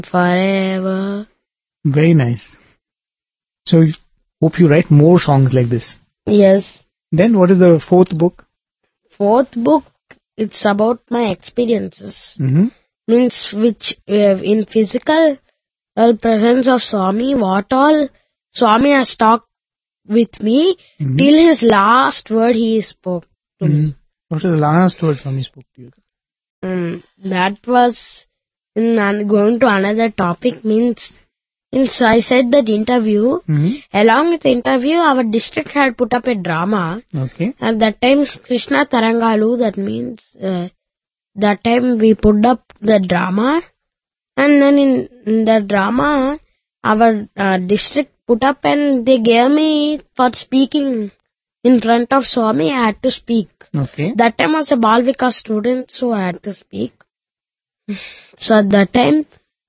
forever. Very nice. So, hope you write more songs like this. Yes. Then, what is the fourth book? Fourth book, it's about my experiences. Means which in physical presence of Swami, what all Swami has talked with me till his last word he spoke to me. What was the last word Swami spoke to you? That was going to another topic means I said that interview. Along with the interview, our district had put up a drama. Okay. At that time, Krishna Tarangalu, that means that time we put up the drama. And then in the drama, our district put up and they gave me for speaking in front of Swami. I had to speak. Okay. That time I was a Bal Vikas student, so I had to speak. So at that time,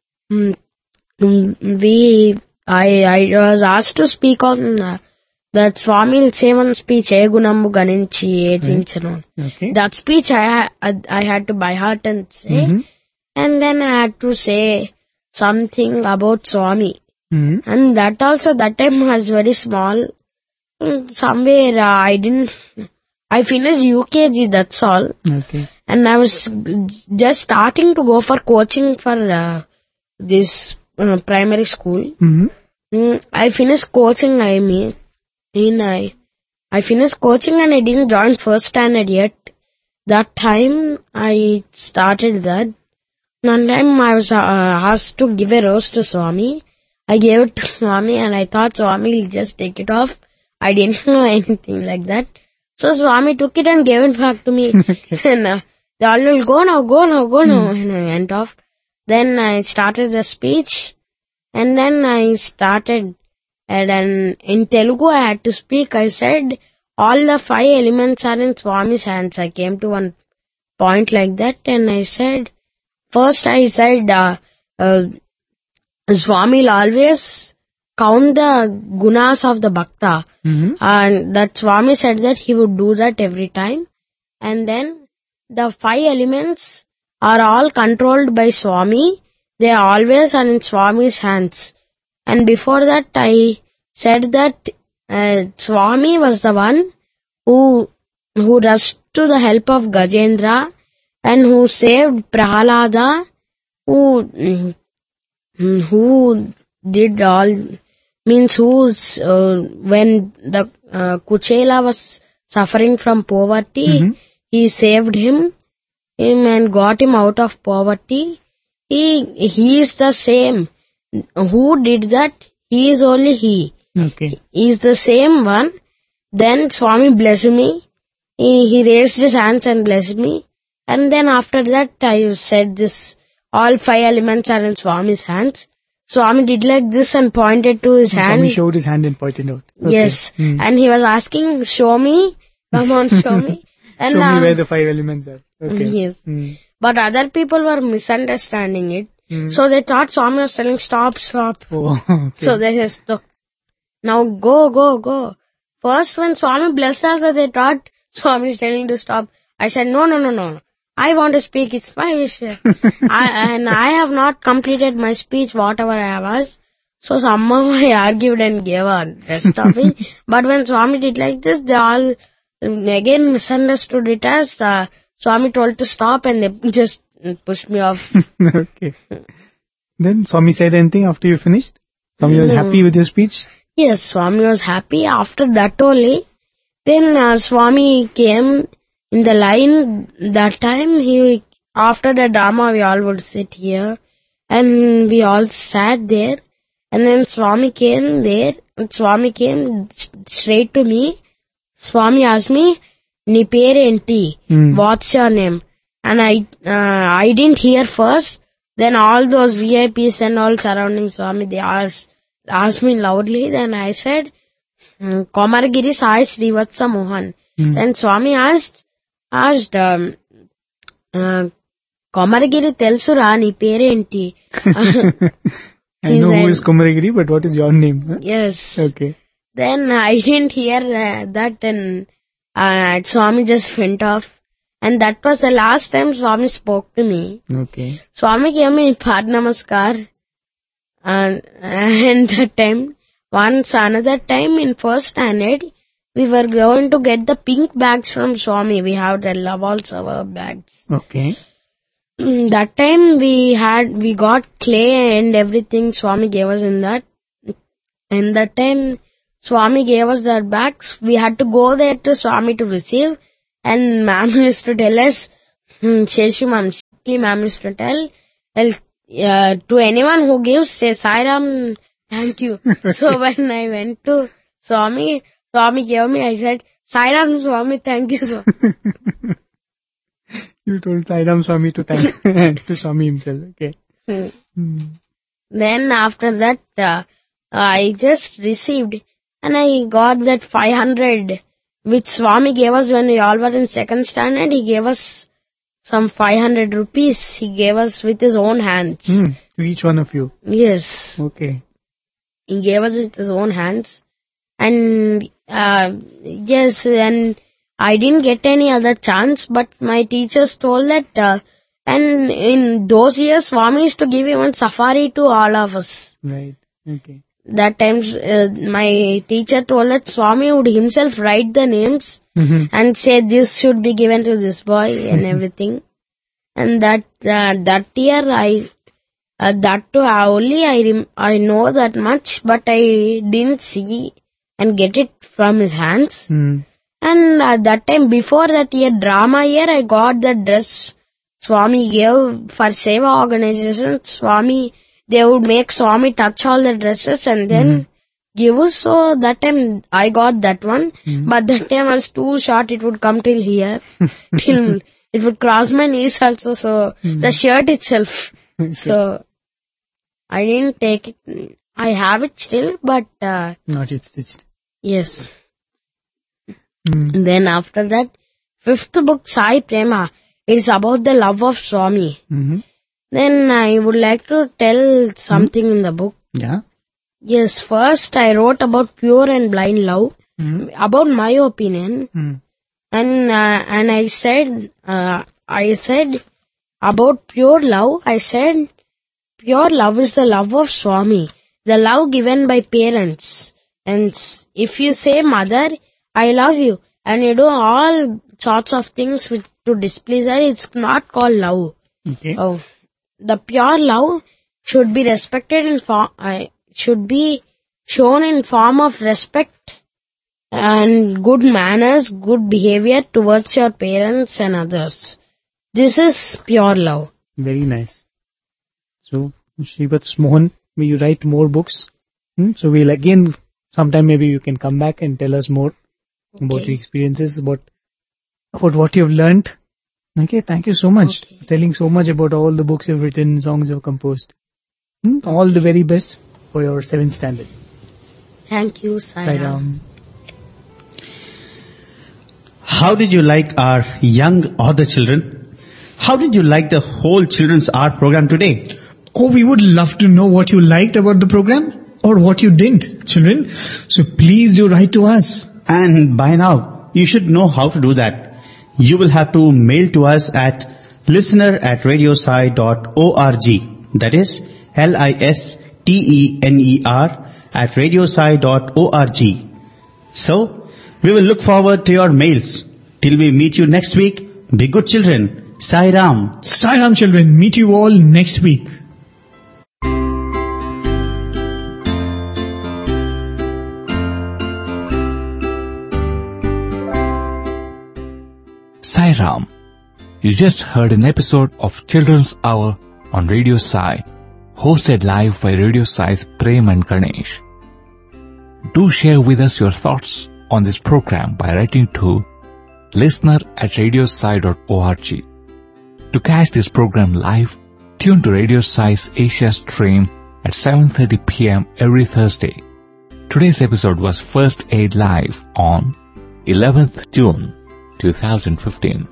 I was asked to speak on that Swami will say one speech, Egunammu Ganinchi Echinchanu. Okay. That speech I had to by heart and say. And then I had to say something about Swami. And that also, that time was very small. Somewhere I finished UKG, that's all. Okay. And I was just starting to go for coaching for this primary school. I finished coaching, I finished coaching and I didn't join first standard yet. That time I started that. One time I was asked to give a rose to Swami. I gave it to Swami and I thought Swami will just take it off. I didn't know anything like that. So Swami took it and gave it back to me. And they all will go now. And I went off. Then I started the speech. And then I started. And then in Telugu I had to speak. I said, all the 5 elements are in Swami's hands. I came to one point like that and I said, first I said, Swami will always count the gunas of the bhakta. And that Swami said that he would do that every time. And then the 5 elements are all controlled by Swami. They always are in Swami's hands. And before that I said that Swami was the one who rushed to the help of Gajendra and who saved Prahalada, who did all, means who's, when the Kuchela was suffering from poverty, he saved him and got him out of poverty. He is the same. Who did that? He is only he. Okay. He is the same one. Then Swami blessed me. He raised his hands and blessed me. And then after that I said this, all 5 elements are in Swami's hands. Swami did like this and pointed to his hand. Swami showed his hand and pointed out. Okay. Yes. And he was asking, show me. Come on, show me. And show me where the 5 elements are. Okay. Yes. But other people were misunderstanding it. So they thought Swami was telling stop. Oh, okay. So they said, now go. First when Swami blessed us, they thought Swami is telling to stop. I said, no. I want to speak, it's my wish. I have not completed my speech, whatever I have asked. So somehow I argued and gave a rest of it. But when Swami did like this, they all again misunderstood it as Swami told to stop and they just pushed me off. Okay. Then Swami said anything after you finished? Swami was happy with your speech? Yes, Swami was happy. After that only, then Swami came in the line. That time, after the drama, we all would sit here and we all sat there. And then Swami came there. Swami came straight to me. Swami asked me, "Ni perenti? What's your name?" And I didn't hear first. Then all those VIPs and all surrounding Swami, they asked me loudly. Then I said, Komargiri Sai Srivatsa Mohan. Then Swami asked, Komargiri Telsura ni perenti? I know who is Komargiri, but what is your name? Huh? Yes. Okay. Then I didn't hear that and Swami just went off. And that was the last time Swami spoke to me. Okay. Swami gave me Pad Namaskar. And that time, another time in first standard, we were going to get the pink bags from Swami. We have the love all server bags. Okay. That time we got clay and everything Swami gave us in that. And that time Swami gave us that bags. We had to go there to Swami to receive. And ma'am used to tell us, Sheshu ma'am used to tell, to anyone who gives, say Sai Ram, thank you. So when I went to Swami gave me, I said, Sai Ram Swami, thank you so. You told Sai Ram Swami to thank to Swami himself. Okay. Then after that, I just received and I got that 500 which Swami gave us when we all were in second standard. He gave us some 500 rupees. He gave us with his own hands. To each one of you? Yes. Okay. He gave us with his own hands. And yes, and I didn't get any other chance, but my teachers told that, and in those years, Swami used to give even safari to all of us. Right. Okay. That time, my teacher told that Swami would himself write the names and say this should be given to this boy and everything. And that year, that too only I know that much, but I didn't see and get it from his hands. And that time, before that year, drama year, I got the dress Swami gave for Seva organization. Swami, they would make Swami touch all the dresses and then give us. So that time I got that one. But that time I was too short. It would come till here. Till it would cross my knees also. So the shirt itself. So I didn't take it. I have it still, but not yet stitched. Yes. Then after that, fifth book, Sai Prema. It is about the love of Swami. Then I would like to tell something in the book. Yeah. Yes, first I wrote about pure and blind love, about my opinion, and I said about pure love. I said pure love is the love of Swami, the love given by parents. And if you say mother, I love you, and you do all sorts of things to displease her, it's not called love. Okay. The pure love should be respected should be shown in form of respect and good manners, good behavior towards your parents and others. This is pure love. Very nice. So, Srivatsa Mohan, will you write more books? So we'll again, sometime maybe you can come back and tell us more about your experiences, about what you've learned. Okay, thank you so much for telling so much about all the books you've written, songs you've composed. All the very best for your 7th standard. Thank you, Sai Ram. How did you like our young author children? How did you like the whole children's art program today? Oh, we would love to know what you liked about the program or what you didn't, children. So please do write to us. And by now, you should know how to do that. You will have to mail to us at listener@radiosai.org. That is listener@radiosai.org. So, we will look forward to your mails. Till we meet you next week, be good children. Sai Ram. Sai Ram, children. Meet you all next week. Sai Ram. You just heard an episode of Children's Hour on Radio Sai, hosted live by Radio Sai's Prem and Ganesh. Do share with us your thoughts on this program by writing to listener@radiosai.org. To catch this program live, tune to Radio Sai's Asia stream at 7:30 p.m. every Thursday. Today's episode was first aired live on 11th June 2015.